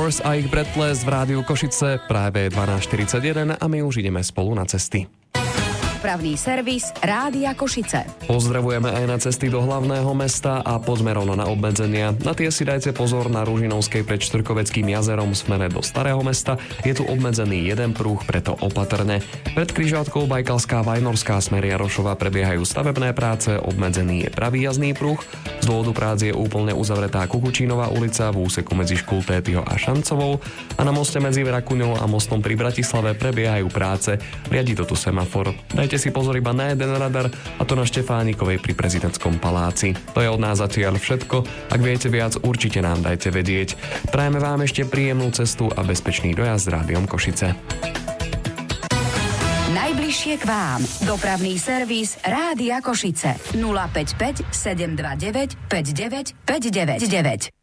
Doors a ich Breathless v rádiu Košice. Práve 12:41 a my už ideme spolu na cesty. Dopravný servis Rádia Košice. Pozdravujeme aj na cesty do hlavného mesta a poďme rovno na obmedzenia. Na tie si dajte pozor. Na Ružinovskej pred Štvrkoveckým jazerom v smere do Starého mesta je tu obmedzený jeden pruh, preto opatrne. Pred križovatkou Bajkalská Vajnorská smer Jarošova prebiehajú stavebné práce, obmedzený je pravý jazdný pruh. Z dôvodu prác je úplne uzavretá Kukučínová ulica v úseku medzi Škultétyho a Šancovou a na moste medzi Vrakuňou a mostom pri Bratislave prebiehajú práce. Riadi to tu semafor. Dajte si pozor iba na jeden radar, a to na Štefánikovej pri Prezidentskom paláci. To je od nás zatiaľ všetko. Ak viete viac, určite nám dajte vedieť. Prajeme vám ešte príjemnú cestu a bezpečný dojazd s Rádiom Košice. Najbližšie k vám. Dopravný servis Rádia Košice. 055 729 59 599.